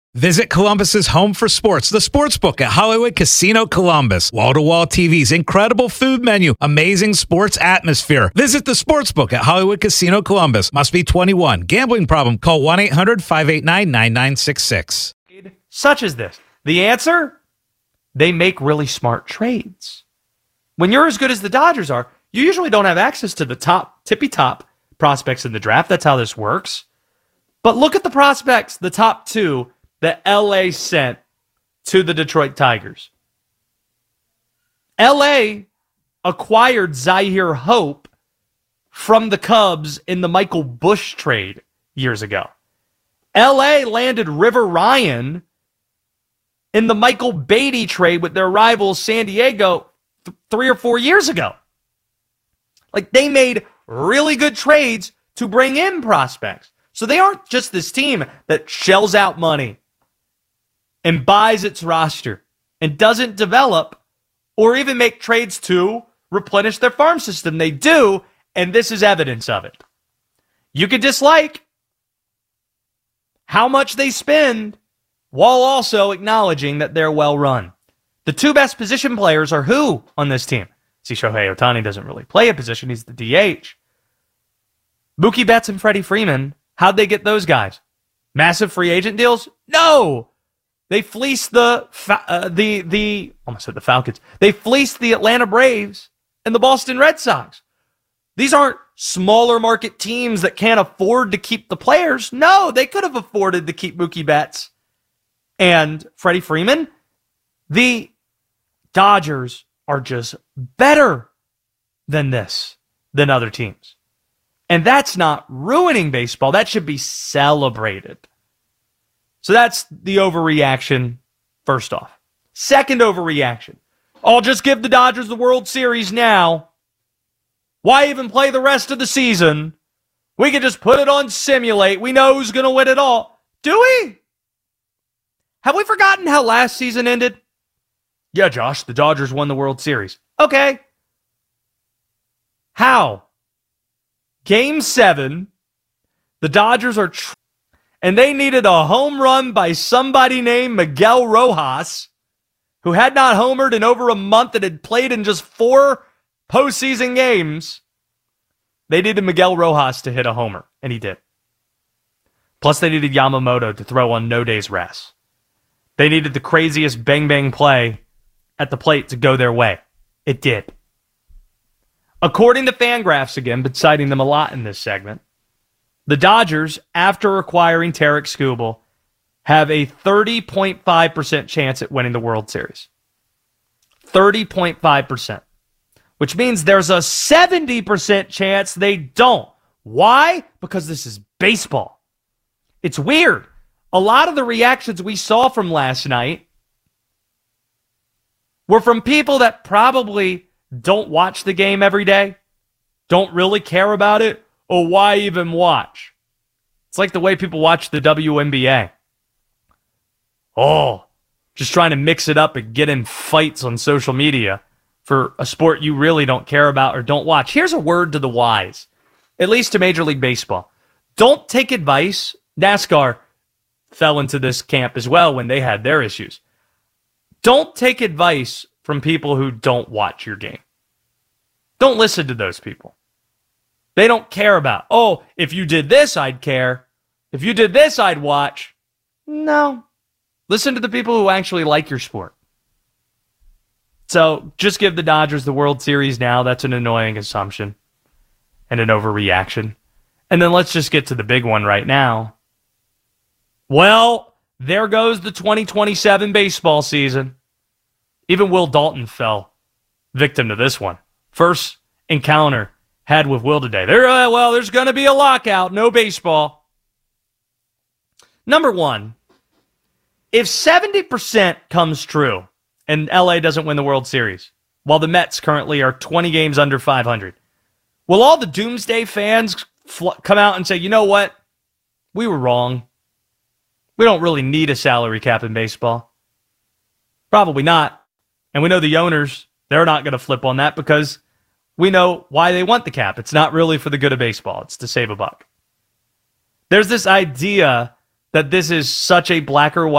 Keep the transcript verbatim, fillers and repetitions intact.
Visit Columbus's home for sports, the Sportsbook at Hollywood Casino Columbus. Wall-to-wall T Vs, incredible food menu, amazing sports atmosphere. Visit the Sportsbook at Hollywood Casino Columbus. Must be twenty-one. Gambling problem? Call one eight hundred five eight nine nine nine six six. Such as this. The answer? They make really smart trades. When you're as good as the Dodgers are, you usually don't have access to the top, tippy-top prospects in the draft. That's how this works. But look at the prospects, the top two, that L A sent to the Detroit Tigers. L A acquired Zyhir Hope from the Cubs in the Michael Busch trade years ago. L A landed River Ryan in the Michael Beatty trade with their rivals San Diego th- three or four years ago. Like, they made really good trades to bring in prospects. So they aren't just this team that shells out money and buys its roster and doesn't develop or even make trades to replenish their farm system. They do, and this is evidence of it. You could dislike how much they spend while also acknowledging that they're well run. The two best position players are who on this team? See, Shohei Ohtani doesn't really play a position. He's the D H. Mookie Betts and Freddie Freeman, how'd they get those guys? Massive free agent deals? No! They fleeced the, uh, the, the, almost said the Falcons. They fleeced the Atlanta Braves and the Boston Red Sox. These aren't smaller market teams that can't afford to keep the players. No, they could have afforded to keep Mookie Betts and Freddie Freeman. The Dodgers are just better than this, than other teams. And that's not ruining baseball. That should be celebrated. So that's the overreaction, first off. Second overreaction. I'll just give the Dodgers the World Series now. Why even play the rest of the season? We can just put it on simulate. We know who's going to win it all. Do we? Have we forgotten how last season ended? Yeah, Josh, the Dodgers won the World Series. Okay. How? Game seven, the Dodgers are... Tr- and they needed a home run by somebody named Miguel Rojas, who had not homered in over a month and had played in just four postseason games. They needed Miguel Rojas to hit a homer, and he did. Plus, they needed Yamamoto to throw on no day's rest. They needed the craziest bang-bang play at the plate to go their way. It did. According to Fangraphs, again, but citing them a lot in this segment, the Dodgers, after acquiring Tarik Skubal, have a thirty point five percent chance at winning the World Series. thirty point five percent. Which means there's a seventy percent chance they don't. Why? Because this is baseball. It's weird. A lot of the reactions we saw from last night were from people that probably don't watch the game every day, don't really care about it, or why even watch? It's like the way people watch the W N B A. Oh, just trying to mix it up and get in fights on social media for a sport you really don't care about or don't watch. Here's a word to the wise, at least to Major League Baseball. Don't take advice. NASCAR fell into this camp as well when they had their issues. Don't take advice from people who don't watch your game. Don't listen to those people. They don't care about, oh, if you did this, I'd care. If you did this, I'd watch. No. Listen to the people who actually like your sport. So just give the Dodgers the World Series now. That's an annoying assumption and an overreaction. And then let's just get to the big one right now. Well, there goes the twenty twenty-seven baseball season. Even Will Dalton fell victim to this one. First encounter had with Will today. There, uh, well, there's going to be a lockout. No baseball. Number one, if seventy percent comes true and L A doesn't win the World Series, while the Mets currently are twenty games under five hundred, will all the doomsday fans fl- come out and say, you know what? We were wrong. We don't really need a salary cap in baseball. Probably not. And we know the owners, they're not going to flip on that because we know why they want the cap. It's not really for the good of baseball. It's to save a buck. There's this idea that this is such a black or white